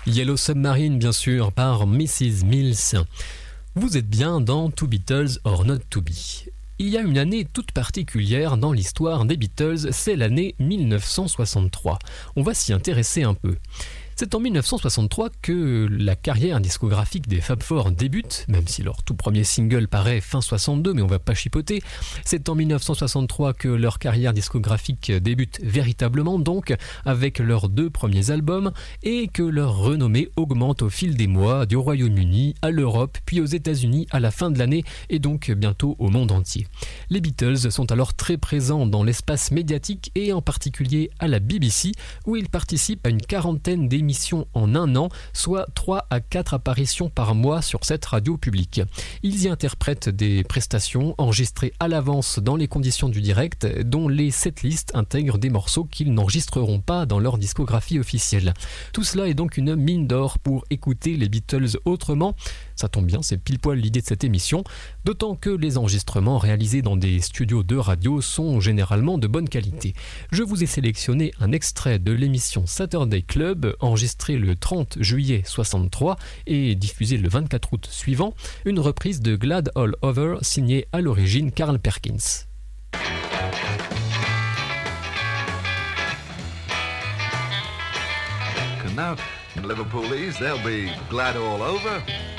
Yellow Submarine, bien sûr, par Mrs. Mills. Vous êtes bien dans To Beatles or Not To Be. Il y a une année toute particulière dans l'histoire des Beatles, c'est l'année 1963. On va s'y intéresser un peu. C'est en 1963 que la carrière discographique des Fab Four débute, même si leur tout premier single paraît fin 62, mais on va pas chipoter. C'est en 1963 que leur carrière discographique débute véritablement, donc, avec leurs 2 premiers albums, et que leur renommée augmente au fil des mois, du Royaume-Uni à l'Europe, puis aux États-Unis à la fin de l'année, et donc bientôt au monde entier. Les Beatles sont alors très présents dans l'espace médiatique, et en particulier à la BBC, où ils participent à une quarantaine d'émissions en un an, soit 3 à 4 apparitions par mois sur cette radio publique. Ils y interprètent des prestations enregistrées à l'avance dans les conditions du direct, dont les setlists intègrent des morceaux qu'ils n'enregistreront pas dans leur discographie officielle. Tout cela est donc une mine d'or pour écouter les Beatles autrement. Ça tombe bien, c'est pile poil l'idée de cette émission, d'autant que les enregistrements réalisés dans des studios de radio sont généralement de bonne qualité. Je vous ai sélectionné un extrait de l'émission Saturday Club, enregistré le 30 juillet 63 et diffusé le 24 août suivant, une reprise de Glad All Over signée à l'origine Carl Perkins. Now, in Liverpoolese, they'll be glad all over.